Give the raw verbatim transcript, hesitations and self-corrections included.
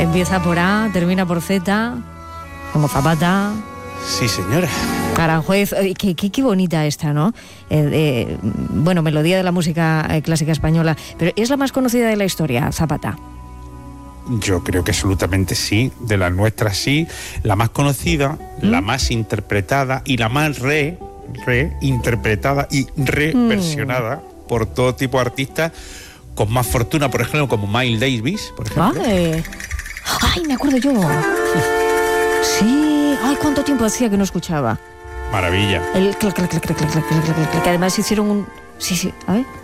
Empieza por A, termina por Z, como Zapata. Sí, señora. Aranjuez, qué, qué, qué bonita esta, ¿no? Eh, eh, bueno, melodía de la música eh, clásica española, pero ¿es la más conocida de la historia, Zapata? Yo creo que absolutamente sí, de las nuestras sí, la más conocida, ¿Mm? la más interpretada y la más re, reinterpretada y reversionada mm. por todo tipo de artistas con más fortuna, por ejemplo, como Miles Davis, por ejemplo. Ay, ay me acuerdo yo. Sí, ay, cuánto tiempo hacía que no escuchaba. Maravilla. El clac, clac, clac, clac, clac, clac, clac, clac, clac, que además hicieron un... Sí, sí, a ver...